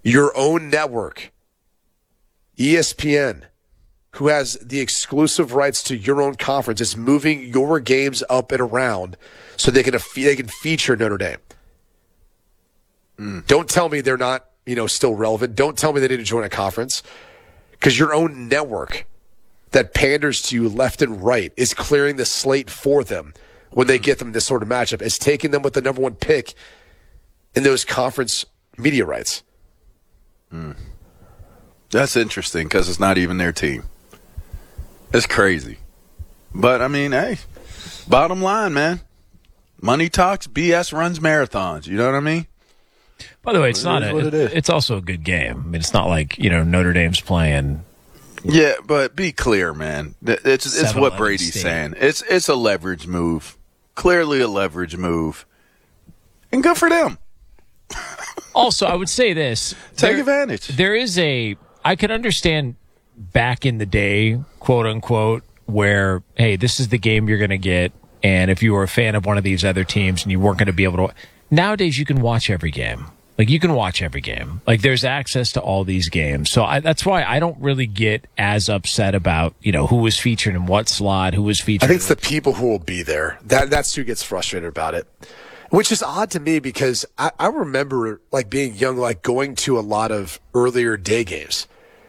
your own network, ESPN, who has the exclusive rights to your own conference, is moving your games up and around so they can feature Notre Dame. Don't tell me they're not, still relevant. Don't tell me they need to join a conference, because your own network that panders to you left and right is clearing the slate for them when they get them this sort of matchup. It's taking them with the number one pick in those conference media rights. That's interesting because it's not even their team. It's crazy. But, hey, bottom line, man. Money talks, BS runs marathons. You know what I mean? By the way, it's also a good game. It's not like, Notre Dame's playing. Yeah, but be clear, man. It's what Brady's saying. It's a leverage move. Clearly a leverage move. And good for them. Also, I would say this. Take advantage. I could understand back in the day, quote unquote, where, hey, this is the game you're going to get. And if you were a fan of one of these other teams and you weren't going to be able to. Nowadays, you can watch every game. You can watch every game. There's access to all these games. So that's why I don't really get as upset about, who was featured in what slot, who was featured. I think it's the people who will be there. That's who gets frustrated about it. Which is odd to me because I remember, being young, going to a lot of earlier day games.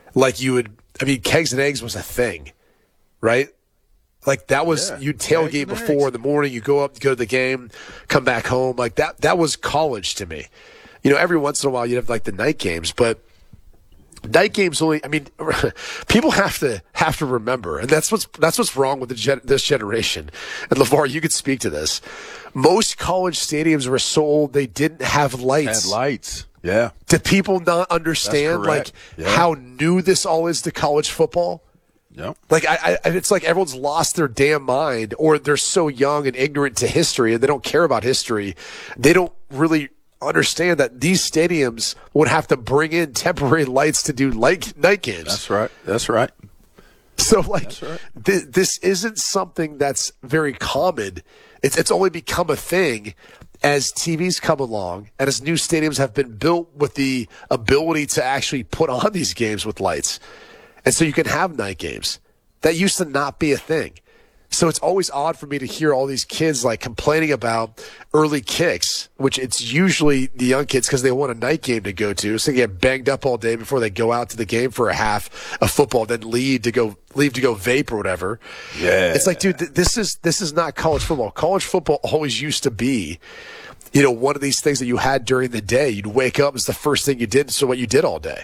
Kegs and Eggs was a thing, right? That was, you'd tailgate before in the morning, you go to the game, come back home. That was college to me. Every once in a while you'd have the night games, but night games only, people have to remember, and that's what's wrong with this generation. And LeVar, you could speak to this. Most college stadiums were sold, they didn't have lights. Had lights. Yeah. Do people not understand how new this all is to college football? Yep. It's like everyone's lost their damn mind, or they're so young and ignorant to history and they don't care about history. They don't really understand that these stadiums would have to bring in temporary lights to do night games. That's right. So this isn't something that's very common. It's only become a thing as TVs come along and as new stadiums have been built with the ability to actually put on these games with lights. And so you can have night games. That used to not be a thing. So it's always odd for me to hear all these kids complaining about early kicks, which it's usually the young kids because they want a night game to go to. So they get banged up all day before they go out to the game for a half of football, then leave to go vape or whatever. Yeah. It's dude, this is not college football. College football always used to be, one of these things that you had during the day. You'd wake up, it's the first thing you did, so what you did all day.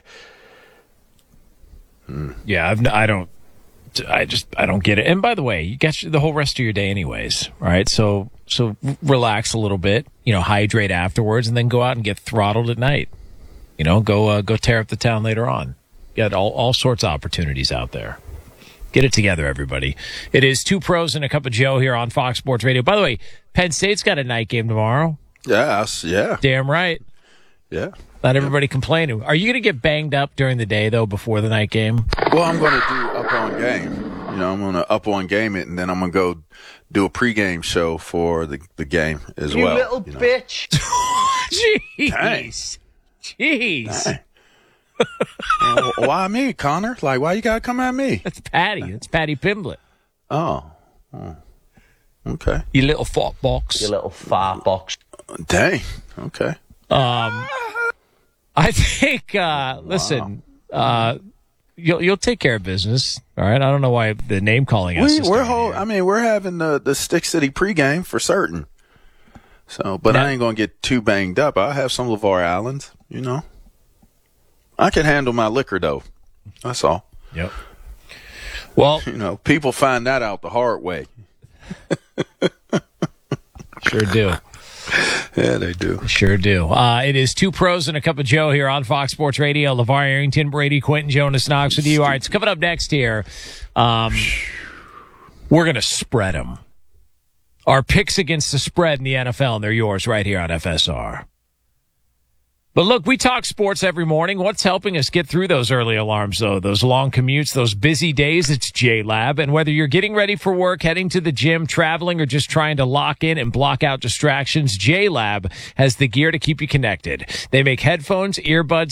Yeah, I don't get it. And by the way, you get the whole rest of your day anyways, right? So relax a little bit, hydrate afterwards, and then go out and get throttled at night. Go tear up the town later on. You got all sorts of opportunities out there. Get it together, everybody. It is Two Pros and a Cup of Joe here on Fox Sports Radio. By the way, Penn State's got a night game tomorrow. Yes, yeah. Damn right. Yeah. Not everybody complaining. Are you going to get banged up during the day, though, before the night game? Well, I'm going to do up on game. I'm going to up on game it, and then I'm going to go do a pregame show for the game as well. You little bitch. Jeez. Jeez. Dang. Why me, Connor? Why you got to come at me? That's Patty. That's Patty Pimblett. Oh. Okay. You little fart box. You little fart box. Dang. Okay. I think, listen, you'll take care of business, all right? I don't know why the name calling us. We're having the Stick City pregame for certain. So, but I ain't gonna get too banged up. I'll have some LeVar Allens, I can handle my liquor though. That's all. Yep. Well, people find that out the hard way. Sure do. Yeah, they do. Sure do. It is Two Pros and a Cup of Joe here on Fox Sports Radio. LeVar Arrington, Brady Quinton, Jonas Knox with you. All right, it's coming up next here. We're going to spread them. Our picks against the spread in the NFL, and they're yours right here on FSR. But look, we talk sports every morning. What's helping us get through those early alarms, though? Those long commutes, those busy days, it's J-Lab. And whether you're getting ready for work, heading to the gym, traveling, or just trying to lock in and block out distractions, J-Lab has the gear to keep you connected. They make headphones, earbuds,